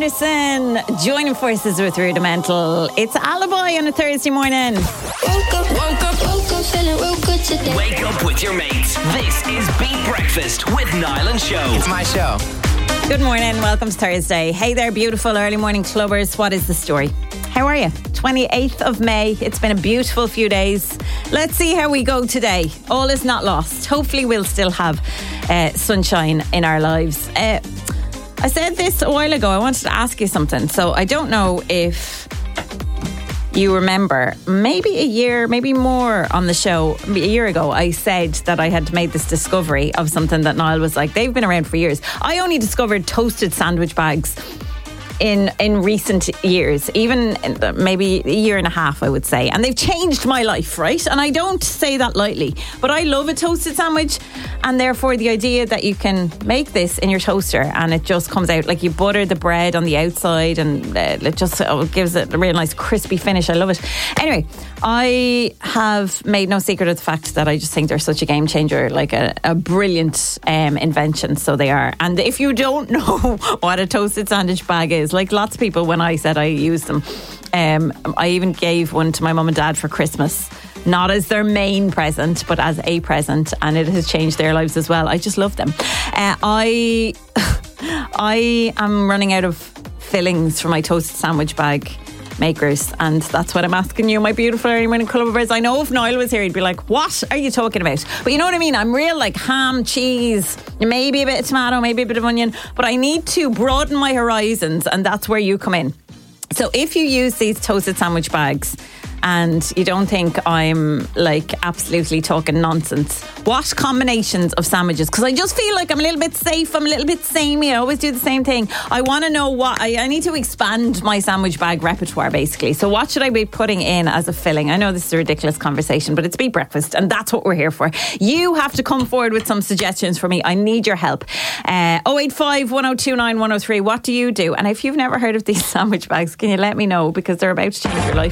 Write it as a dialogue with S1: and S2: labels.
S1: Anderson joining forces with Rudimental. It's Alibi on a Thursday morning.
S2: Woke up, feeling real good today.
S3: Wake up with your mates. This is Beat Breakfast with Niall and Show.
S4: It's my show.
S1: Good morning, welcome to Thursday. Hey there, beautiful early morning clubbers. What is the story? How are you? 28th of May. It's been a beautiful few days. Let's see how we go today. All is not lost. Hopefully we'll still have sunshine in our lives. I said this a while ago. I wanted to ask you something. So I don't know if you remember, maybe a year, maybe more on the show, a year ago, I said that I had made this discovery of something that Niall was like, they've been around for years. I only discovered toasted sandwich bags in recent years, even maybe a year and a half, I would say. And they've changed my life, right? And I don't say that lightly, but I love a toasted sandwich. And therefore, the idea that you can make this in your toaster and it just comes out like you butter the bread on the outside and it just gives it a real nice crispy finish. I love it. Anyway, I have made no secret of the fact that I just think they're such a game changer, like a brilliant invention. So they are. And if you don't know what a toasted sandwich bag is, like lots of people, when I said I used them, I even gave one to my mum and dad for Christmas. Not as their main present, but as a present, and it has changed their lives as well. I just love them. I am running out of fillings for my toasted sandwich bag makers, and that's what I'm asking you, my beautiful early morning clubbers. I know if Niall was here, he'd be like, what are you talking about? But you know what I mean? I'm real like ham, cheese, maybe a bit of tomato, maybe a bit of onion, but I need to broaden my horizons, and that's where you come in. So if you use these toasted sandwich bags and you don't think I'm like absolutely talking nonsense, what combinations of sandwiches? Because I just feel like I'm a little bit safe, I'm a little bit samey, I always do the same thing. I want to know what, I need to expand my sandwich bag repertoire basically. So what should I be putting in as a filling? I know this is a ridiculous conversation, but it's Beat Breakfast and that's what we're here for. You have to come forward with some suggestions for me. I need your help. 085 1029 103. What do you do? And if you've never heard of these sandwich bags, can you let me know? Because they're about to change your life.